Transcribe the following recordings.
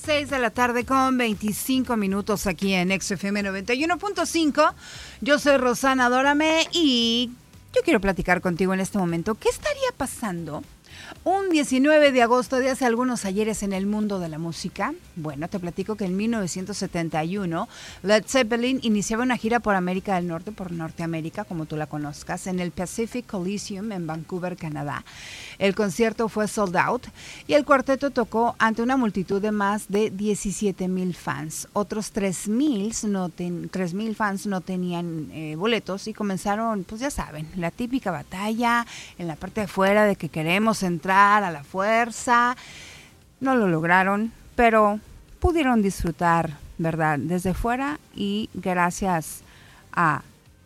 6 de la tarde con 25 minutos aquí en XFM 91.5. Yo soy Rosana Dórame y yo quiero platicar contigo en este momento. ¿Qué estaría pasando un 19 de agosto de hace algunos ayeres en el mundo de la música? Bueno, te platico que en 1971 Led Zeppelin iniciaba una gira por América del Norte, por Norteamérica, como tú la conozcas, en el Pacific Coliseum en Vancouver, Canadá. El concierto fue sold out y el cuarteto tocó ante una multitud de más de 17,000 fans. Otros 3,000 fans no tenían boletos y comenzaron, pues ya saben, la típica batalla en la parte de afuera de que queremos entrar a la fuerza. No lo lograron, pero pudieron disfrutar, ¿verdad?, desde fuera, y gracias a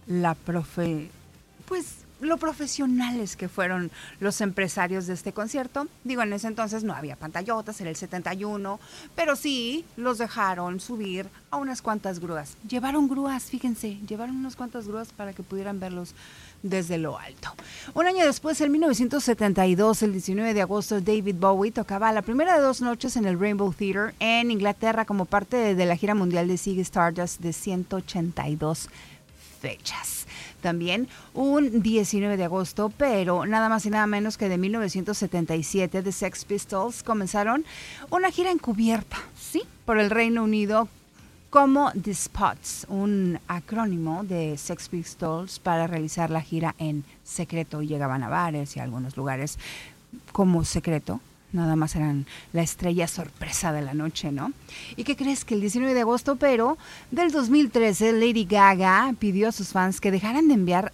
lo profesionales que fueron los empresarios de este concierto. Digo, en ese entonces no había pantallotas, era el 71, pero sí los dejaron subir a unas cuantas grúas. Llevaron grúas, fíjense, llevaron unas cuantas grúas para que pudieran verlos desde lo alto. Un año después, en 1972, el 19 de agosto, David Bowie tocaba la primera de 2 noches en el Rainbow Theatre en Inglaterra como parte de la gira mundial de Ziggy Stardust de 182 fechas. También un 19 de agosto, pero nada más y nada menos que de 1977, The Sex Pistols comenzaron una gira encubierta, ¿sí?, por el Reino Unido como The Spots, un acrónimo de Sex Pistols, para realizar la gira en secreto. Llegaban a bares y a algunos lugares como secreto. Nada más eran la estrella sorpresa de la noche, ¿no? ¿Y qué crees? Que el 19 de agosto, pero del 2013, Lady Gaga pidió a sus fans que dejaran de enviar,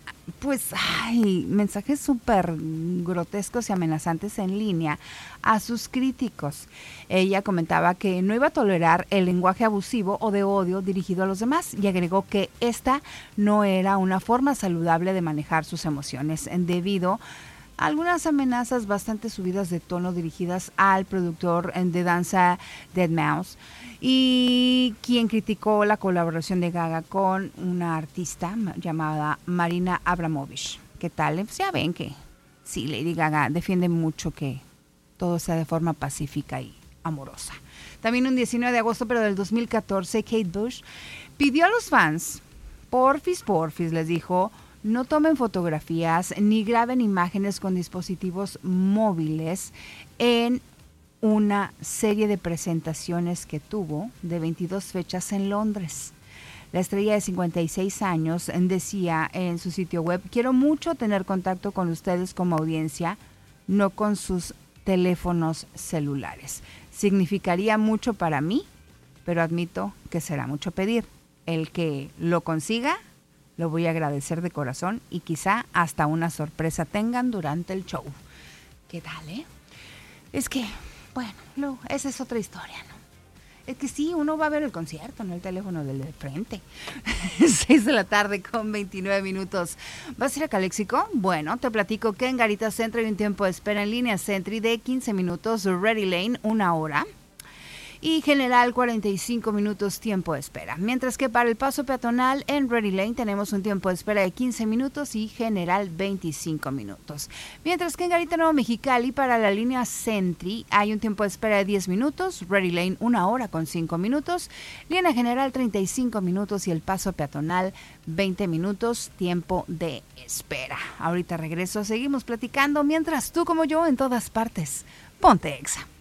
mensajes súper grotescos y amenazantes en línea a sus críticos. Ella comentaba que no iba a tolerar el lenguaje abusivo o de odio dirigido a los demás, y agregó que esta no era una forma saludable de manejar sus emociones, debido algunas amenazas bastante subidas de tono dirigidas al productor de danza deadmau5, y quien criticó la colaboración de Gaga con una artista llamada Marina Abramović. ¿Qué tal? Pues ya ven que sí, Lady Gaga defiende mucho que todo sea de forma pacífica y amorosa. También un 19 de agosto, pero del 2014, Kate Bush pidió a los fans, porfis, les dijo, no tomen fotografías ni graben imágenes con dispositivos móviles en una serie de presentaciones que tuvo de 22 fechas en Londres. La estrella de 56 años decía en su sitio web: quiero mucho tener contacto con ustedes como audiencia, no con sus teléfonos celulares. Significaría mucho para mí, pero admito que será mucho pedir. El que lo consiga, lo voy a agradecer de corazón, y quizá hasta una sorpresa tengan durante el show. ¿Qué tal, eh? Es que, bueno, esa es otra historia, ¿no? Es que sí, uno va a ver el concierto, no el teléfono del de frente. 6 de la tarde con 29 minutos. ¿Vas a ir a Calexico? Bueno, te platico que en Garita Centro hay un tiempo de espera en línea Sentry de 15 minutos, Ready Lane 1 hora. Y General 45 minutos tiempo de espera. Mientras que para el paso peatonal en Ready Lane tenemos un tiempo de espera de 15 minutos y General 25 minutos. Mientras que en Garita Nueva Mexicali para la línea Sentry hay un tiempo de espera de 10 minutos, Ready Lane 1 hora con 5 minutos, línea General 35 minutos y el paso peatonal 20 minutos tiempo de espera. Ahorita regreso, seguimos platicando mientras tú como yo en todas partes. Ponte Exa.